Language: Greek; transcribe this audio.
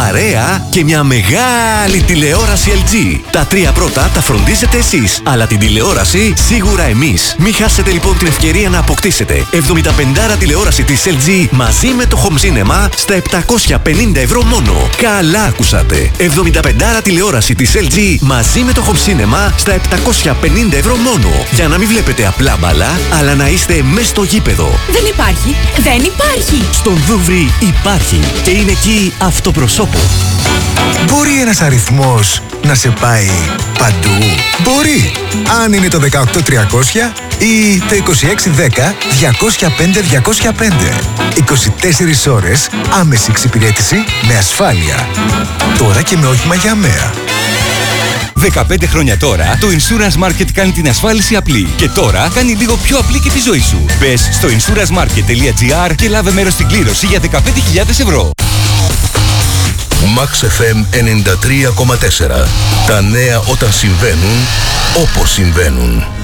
παρέα και μια μεγάλη τηλεόραση LG. Τα 3 πρώτα τα φροντίζετε εσείς, αλλά την τηλεόραση σίγουρα εμείς. Μην χάσετε λοιπόν την ευκαιρία να αποκτήσετε 75 τηλεόραση της LG μαζί με το Home Cinema στα 750 ευρώ μόνο. Καλά ακούσατε. 75 τηλεόραση της LG μαζί με το Home Cinema στα 750 ευρώ μόνο. Για να μην βλέπετε απλά μπάλα, αλλά να είστε μες στο γήπεδο. Δεν υπάρχει. Δεν υπάρχει. Στον Δούβρι υπάρχει και είναι εκεί αυτοπροσώπου. Μπορεί ένας αριθμός να σε πάει παντού. Μπορεί. Αν είναι το 18300 ή το 2610 205 205. 24 ώρες άμεση εξυπηρέτηση με ασφάλεια. Τώρα και με όχημα για ΑΜΕΑ. 15 χρόνια τώρα, το Insurance Market κάνει την ασφάλιση απλή. Και τώρα κάνει λίγο πιο απλή και τη ζωή σου. Μπες στο insurancemarket.gr και λάβε μέρος στην κλήρωση για 15.000 ευρώ. Max FM 93,4. Τα νέα όταν συμβαίνουν, όπως συμβαίνουν.